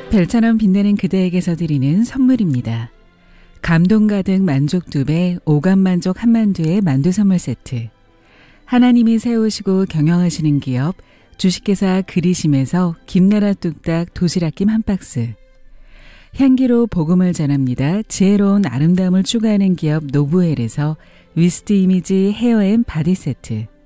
별처럼 빛나는 그대에게서 드리는 선물입니다. 감동 가득 만족 2배, 오감 만족 한만두의 만두 선물 세트. 하나님이 세우시고 경영하시는 기업 주식회사 그리심에서 김나라 뚝딱 도시락김 한 박스. 향기로 복음을 전합니다. 지혜로운 아름다움을 추구하는 기업 노브헬에서 위스트 이미지 헤어앤 바디 세트.